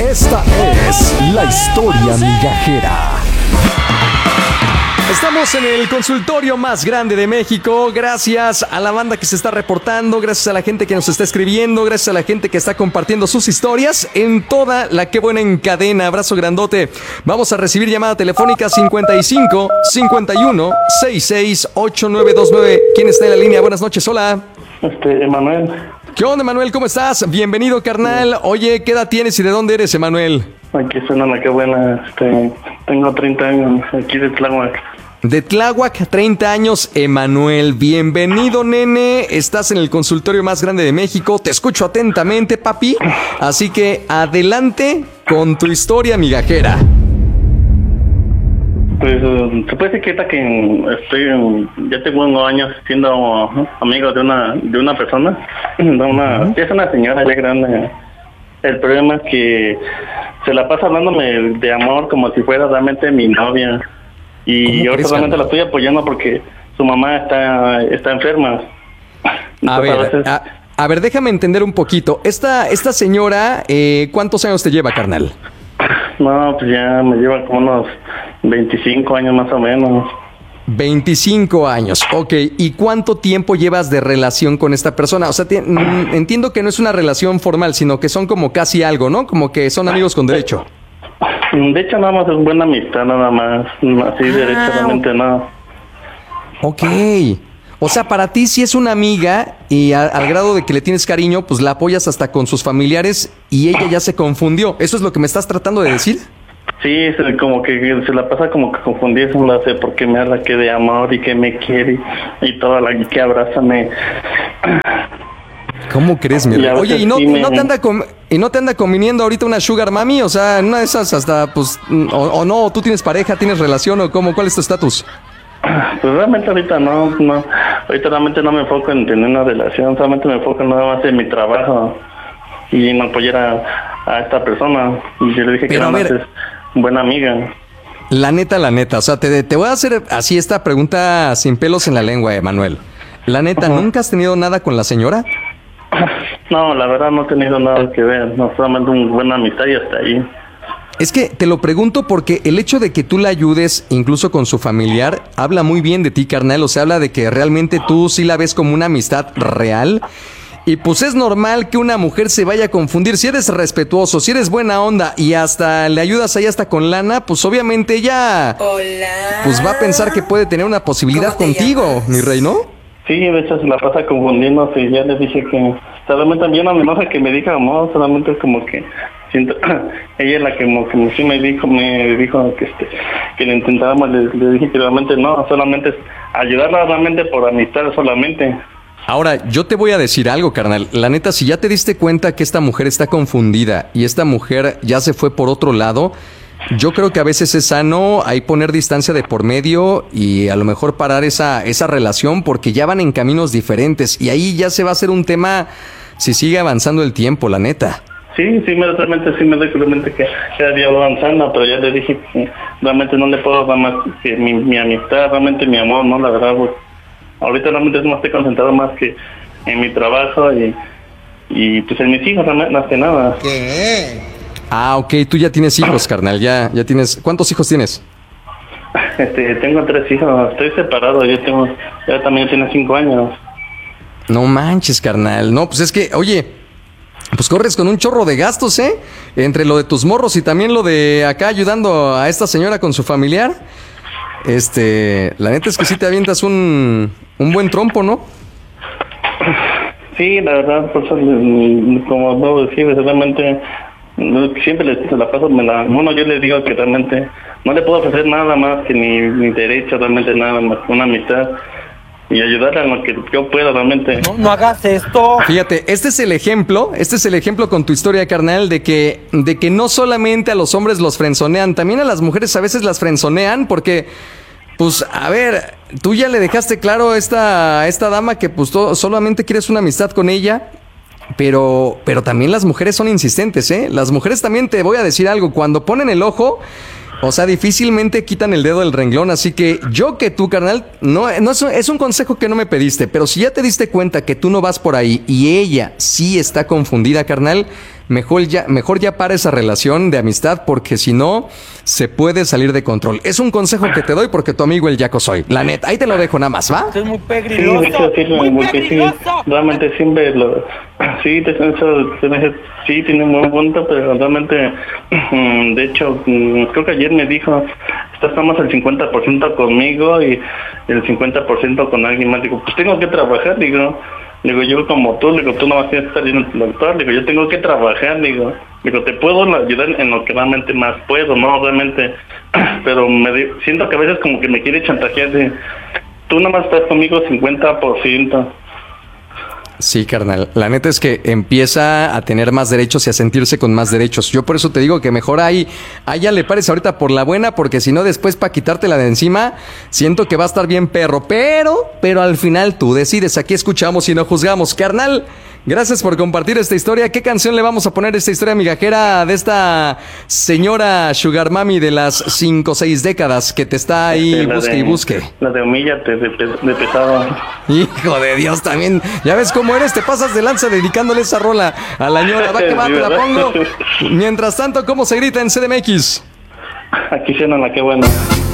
Esta es la historia migajera. Estamos en el consultorio más grande de México. Gracias a la banda que se está reportando, gracias a la gente que nos está escribiendo, gracias a la gente que está compartiendo sus historias en toda la Qué Buena en cadena. Abrazo grandote. Vamos a recibir llamada telefónica 55 51 66 8929. ¿Quién está en la línea? Buenas noches, hola. Emanuel. ¿Qué onda, Emanuel? ¿Cómo estás? Bienvenido, carnal. Oye, ¿qué edad tienes y de dónde eres, Emanuel? Aquí suena la Qué Buena. Tengo 30 años, aquí de Tláhuac. De Tláhuac, 30 años, Emanuel. Bienvenido, nene. Estás en el consultorio más grande de México. Te escucho atentamente, papi. Así que adelante con tu historia migajera. Pues se puede decir que ya tengo unos años siendo amigo de una persona, es una señora ya grande. El problema es que se la pasa hablándome de amor como si fuera realmente mi novia. Y yo realmente la estoy apoyando porque su mamá está enferma. A ver, déjame entender un poquito. Esta señora, ¿cuántos años te lleva, carnal? No, pues ya me lleva como unos 25 años más o menos. 25 años, ok. ¿Y cuánto tiempo llevas de relación con esta persona? O sea, entiendo que no es una relación formal, sino que son como casi algo, ¿no? Como que son amigos con derecho. De hecho, nada más es buena amistad, nada más. Así derechamente no. Ok. O sea, para ti sí es una amiga y al grado de que le tienes cariño, pues la apoyas hasta con sus familiares y ella ya se confundió. ¿Eso es lo que me estás tratando de decir? Sí, como que se la pasa como que confundida, no sé por qué me habla que de amor y que me quiere y toda la que abrázame. ¿Cómo crees, mi rey? Oye, ¿no te anda conviniendo ahorita una sugar mami? O sea, en una de esas hasta, pues, o no, ¿tú tienes pareja, tienes relación o cómo? ¿Cuál es tu estatus? Pues realmente ahorita no. Ahorita realmente no me enfoco en tener una relación, solamente me enfoco nada más en mi trabajo y en apoyar a esta persona. Y yo le dije que nada más es buena amiga. La neta, o sea, te voy a hacer así esta pregunta sin pelos en la lengua, Emanuel. La neta, ¿nunca has tenido nada con la señora? No, la verdad no he tenido nada que ver, no, solamente una buena amistad y hasta ahí. Es que te lo pregunto porque el hecho de que tú la ayudes, incluso con su familiar, habla muy bien de ti, carnal. O sea, habla de que realmente tú sí la ves como una amistad real. Y pues es normal que una mujer se vaya a confundir. Si eres respetuoso, si eres buena onda y hasta le ayudas ahí hasta con lana, pues obviamente ella pues va a pensar que puede tener una posibilidad contigo, mi rey, ¿no? Sí, a veces se la pasa confundiendo. Sí, ya le dije que solamente también no me enoja que me diga amor, solamente como que siento ella es la que como sí me dijo que le intentábamos, le dije que realmente no, solamente es ayudarla realmente por amistad solamente. Ahora, yo te voy a decir algo, carnal. La neta, si ya te diste cuenta que esta mujer está confundida y esta mujer ya se fue por otro lado, yo creo que a veces es sano ahí poner distancia de por medio y a lo mejor parar esa relación porque ya van en caminos diferentes y ahí ya se va a hacer un tema si sigue avanzando el tiempo, la neta. Sí, realmente sí me doy cuenta que cada día va avanzando, pero ya le dije que realmente no le puedo dar más que mi amistad, realmente mi amor, ¿no? La verdad, pues, ahorita realmente no estoy concentrado más que en mi trabajo y pues en mis hijos, más que nada. ¿Qué? Ah, ok, tú ya tienes hijos, carnal, ya tienes... ¿Cuántos hijos tienes? Tengo 3 hijos, estoy separado, ya también tiene 5 años. No manches, carnal, no, pues es que, oye... Pues corres con un chorro de gastos, ¿eh? Entre lo de tus morros y también lo de acá ayudando a esta señora con su familiar. La neta es que sí te avientas un buen trompo, ¿no? Sí, la verdad, por eso, como debo decir, realmente siempre se la paso, yo le digo que realmente no le puedo ofrecer nada más que ni derecho, realmente nada más, una amistad. Y ayudarle a lo que yo pueda realmente. No hagas esto. Fíjate, este es el ejemplo con tu historia, carnal, de que no solamente a los hombres los frenzonean, también a las mujeres a veces las frenzonean porque, pues, a ver, tú ya le dejaste claro a esta dama que pues solamente quieres una amistad con ella, pero también las mujeres son insistentes, ¿eh? Las mujeres también, te voy a decir algo, cuando ponen el ojo... O sea, difícilmente quitan el dedo del renglón, así que yo que tú, carnal, no es un consejo que no me pediste, pero si ya te diste cuenta que tú no vas por ahí y ella sí está confundida, carnal, mejor ya para esa relación de amistad, porque si no, se puede salir de control. Es un consejo que te doy porque tu amigo el Yaco soy. La neta, ahí te lo dejo nada más, ¿va? Esto es muy Sí, peligroso. de hecho, sí, Muy porque peligroso. sí, realmente siempre sí, sí, tiene un buen punto, pero realmente, de hecho, creo que ayer me dijo, estás más el 50% conmigo y el 50% con alguien más. Digo, pues tengo que trabajar, digo, yo como tú, tú no vas a estar yendo al doctor, digo, yo tengo que trabajar, digo, te puedo ayudar en lo que realmente más puedo, ¿no? Realmente, pero siento que a veces como que me quiere chantajear de, tú nada más estás conmigo 50%. Sí, carnal. La neta es que empieza a tener más derechos y a sentirse con más derechos. Yo por eso te digo que mejor ahí ya le pares ahorita por la buena, porque si no después para quitártela de encima, siento que va a estar bien perro. Pero al final tú decides. Aquí escuchamos y no juzgamos. Carnal, gracias por compartir esta historia. ¿Qué canción le vamos a poner a esta historia migajera de esta señora Sugar Mami de las 5 o 6 décadas que te está ahí busque y busque? La de Humíllate de Pesado. Hijo de Dios, también. Ya ves cómo eres, te pasas de lanza dedicándole esa rola a la ñora. Va que va, te la pongo. Mientras tanto, ¿cómo se grita en CDMX? Aquí suena la que bueno.